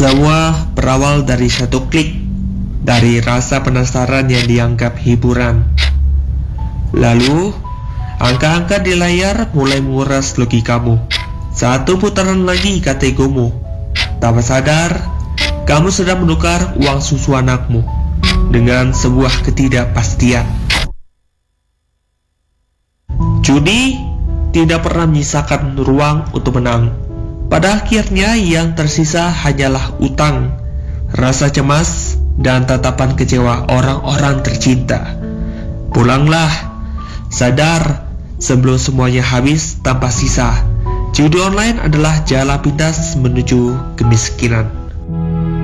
Semua berawal dari satu klik, dari rasa penasaran yang dianggap hiburan. Lalu, angka-angka di layar mulai menguras logikamu. Satu putaran lagi, kata egomu. Tanpa sadar, kamu sedang menukar uang susu anakmu dengan sebuah ketidakpastian. Judi tidak pernah menyisakan ruang untuk menang. Pada akhirnya yang tersisa hanyalah utang, rasa cemas, dan tatapan kecewa orang-orang tercinta. Pulanglah, sadar sebelum semuanya habis tanpa sisa. Judi online adalah jalan pintas menuju kemiskinan.